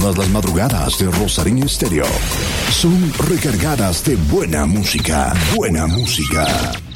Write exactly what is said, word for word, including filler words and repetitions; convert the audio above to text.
Todas las madrugadas de Rosario Estéreo son recargadas de buena música. Buena música.